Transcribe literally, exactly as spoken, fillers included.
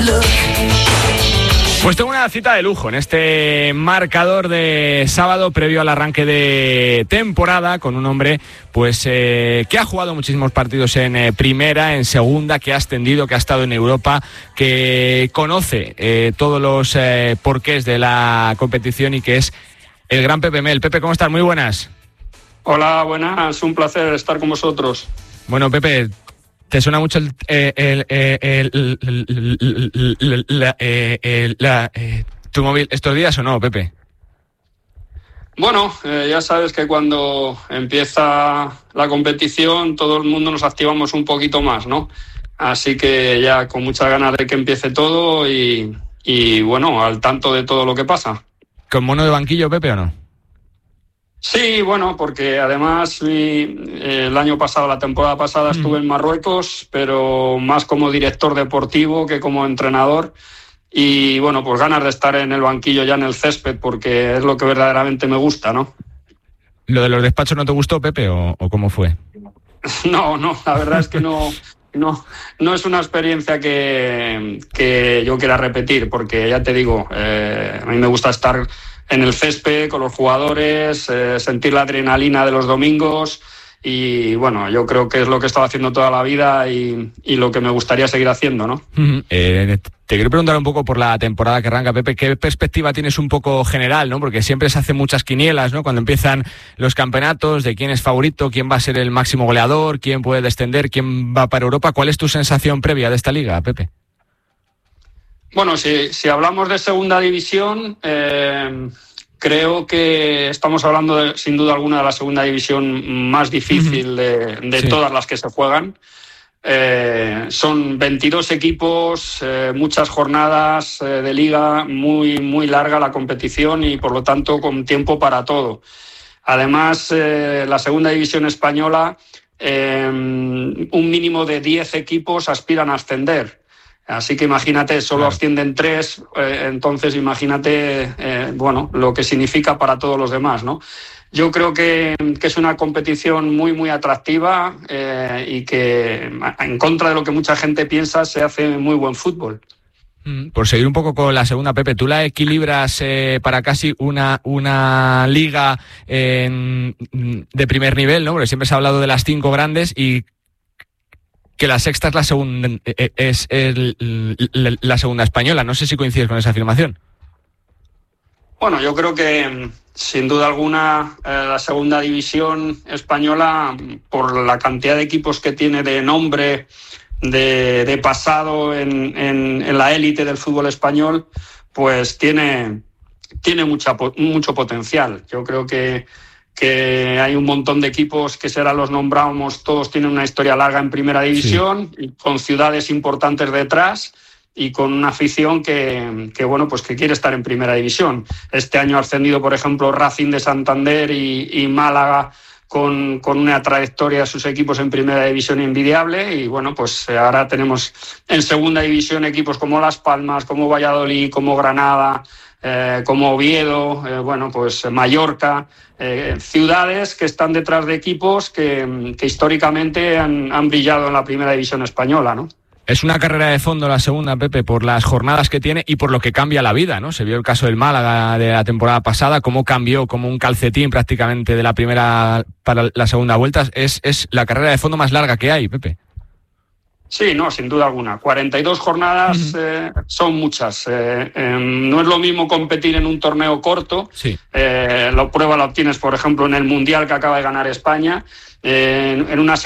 Pues tengo una cita de lujo en este marcador de sábado previo al arranque de temporada con un hombre pues eh, que ha jugado muchísimos partidos en eh, primera, en segunda, que ha ascendido, que ha estado en Europa, que conoce eh, todos los eh, porqués de la competición y que es el gran Pepe Mel. Pepe, ¿cómo estás? Muy buenas. Hola, buenas, un placer estar con vosotros. Bueno, Pepe, ¿te suena mucho el, el, el, el, el, el, la, el la, eh, tu móvil estos días o no, Pepe? Bueno, eh, ya sabes que cuando empieza la competición todo el mundo nos activamos un poquito más, ¿no? Así que ya con muchas ganas de que empiece todo y, y bueno, al tanto de todo lo que pasa. ¿Con mono de banquillo, Pepe, o no? Sí, bueno, porque además mi, eh, el año pasado, la temporada pasada, estuve en Marruecos, pero más como director deportivo que como entrenador. Y bueno, pues ganas de estar en el banquillo ya en el césped, porque es lo que verdaderamente me gusta, ¿no? ¿Lo de los despachos no te gustó, Pepe, o, o cómo fue? No, no, la verdad es que no, no, no es una experiencia que, que yo quiera repetir, porque ya te digo, eh, a mí me gusta estar en el césped con los jugadores, eh, sentir la adrenalina de los domingos y bueno, yo creo que es lo que he estado haciendo toda la vida y, y lo que me gustaría seguir haciendo, ¿no? Uh-huh. Eh, te quiero preguntar un poco por la temporada que arranca, Pepe, ¿qué perspectiva tienes un poco general, ¿no? Porque siempre se hacen muchas quinielas, ¿no? Cuando empiezan los campeonatos, de quién es favorito, quién va a ser el máximo goleador, quién puede descender, quién va para Europa. ¿Cuál es tu sensación previa de esta liga, Pepe? Bueno, si, si hablamos de segunda división, eh, creo que estamos hablando de, sin duda alguna de la segunda división más difícil de, de sí. todas las que se juegan. Eh, son veintidós equipos, eh, muchas jornadas eh, de liga, muy, muy larga la competición y por lo tanto con tiempo para todo. Además, eh, la segunda división española, eh, un mínimo de diez equipos aspiran a ascender. Así que imagínate, solo claro. ascienden tres, eh, entonces imagínate, eh, bueno, lo que significa para todos los demás, ¿no? Yo creo que, que es una competición muy, muy atractiva eh, y que, en contra de lo que mucha gente piensa, se hace muy buen fútbol. Por seguir un poco con la segunda, Pepe, ¿tú la equilibras eh, para casi una, una liga eh, de primer nivel, ¿no? Porque siempre se ha hablado de las cinco grandes y que la sexta es la segunda es el, la, la segunda española. No sé si coincides con esa afirmación. Bueno, yo creo que sin duda alguna eh, la segunda división española, por la cantidad de equipos que tiene de nombre, de, de pasado en, en, en la élite del fútbol español, pues tiene, tiene mucha, mucho potencial. Yo creo que que hay un montón de equipos que será los nombramos, todos tienen una historia larga en primera división, sí. con ciudades importantes detrás y con una afición que, que bueno, pues que quiere estar en primera división. Este año ha ascendido, por ejemplo, Racing de Santander y, y Málaga con, con una trayectoria de sus equipos en primera división envidiable y bueno, pues ahora tenemos en segunda división equipos como Las Palmas, como Valladolid, como Granada, Eh, como Oviedo, eh, bueno, pues Mallorca, eh, ciudades que están detrás de equipos que, que históricamente han, han brillado en la primera división española, ¿no? Es una carrera de fondo la segunda, Pepe, por las jornadas que tiene y por lo que cambia la vida, ¿no? Se vio el caso del Málaga de la temporada pasada, cómo cambió como un calcetín prácticamente de la primera para la segunda vuelta. Es, es la carrera de fondo más larga que hay, Pepe. Sí, no, sin duda alguna. cuarenta y dos jornadas eh, son muchas. Eh, eh, no es lo mismo competir en un torneo corto. Sí. Eh, la prueba la obtienes, por ejemplo, en el Mundial que acaba de ganar España. Eh, en, en una